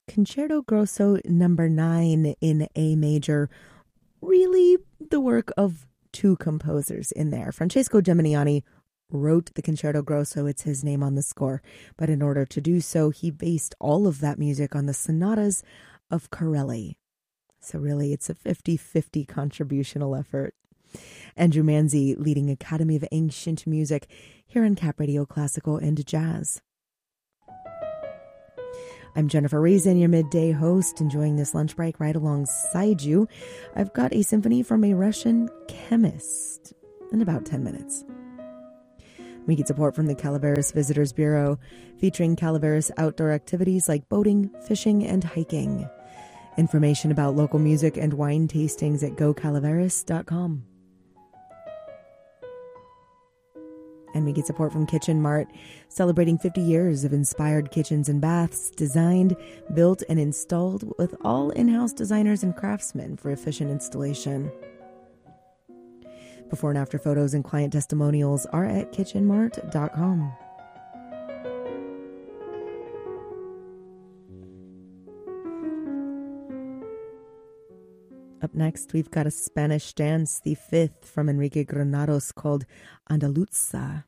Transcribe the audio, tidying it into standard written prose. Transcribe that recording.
Concerto Grosso number 9 in A major, really the work of two composers in there. Francesco Geminiani wrote the Concerto Grosso, it's his name on the score, but in order to do so, he based all of that music on the sonatas of Corelli. So really, it's a 50-50 contributional effort. Andrew Manzi leading Academy of Ancient Music here on Cap Radio Classical and Jazz. I'm Jennifer Reason, your midday host, enjoying this lunch break right alongside you. I've got a symphony from a Russian chemist in about 10 minutes. We get support from the Calaveras Visitors Bureau, featuring Calaveras outdoor activities like boating, fishing, and hiking. Information about local music and wine tastings at gocalaveras.com. And we get support from Kitchen Mart, celebrating 50 years of inspired kitchens and baths, designed, built, and installed with all in-house designers and craftsmen for efficient installation. Before and after photos and client testimonials are at kitchenmart.com. Up next, we've got a Spanish dance, the fifth from Enrique Granados, called Andaluza.